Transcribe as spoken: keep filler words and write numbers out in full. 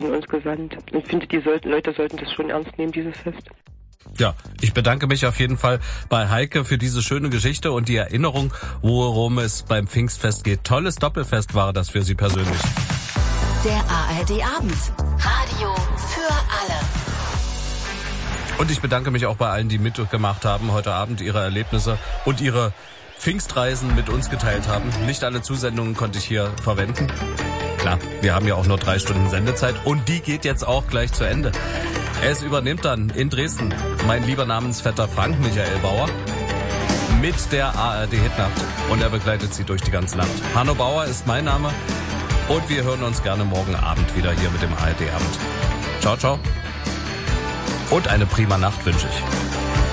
Nachrichten uns gesandt. Ich finde, die sollten, Leute sollten das schon ernst nehmen, dieses Fest. Ja, ich bedanke mich auf jeden Fall bei Heike für diese schöne Geschichte und die Erinnerung, worum es beim Pfingstfest geht. Tolles Doppelfest war das für Sie persönlich. Der A R D-Abend. Radio für alle. Und ich bedanke mich auch bei allen, die mitgemacht haben, heute Abend ihre Erlebnisse und ihre Pfingstreisen mit uns geteilt haben. Nicht alle Zusendungen konnte ich hier verwenden. Klar, wir haben ja auch nur drei Stunden Sendezeit und die geht jetzt auch gleich zu Ende. Es übernimmt dann in Dresden mein lieber Namensvetter Frank Michael Bauer mit der A R D-Hitnacht und er begleitet Sie durch die ganze Nacht. Hanno Bauer ist mein Name und wir hören uns gerne morgen Abend wieder hier mit dem A R D-Abend. Ciao, ciao und eine prima Nacht wünsche ich.